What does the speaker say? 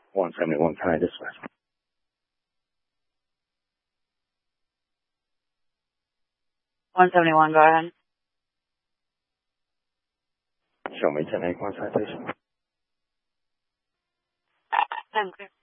171, can I dispatch? 171, go ahead. Show me 10 8 citation. Okay.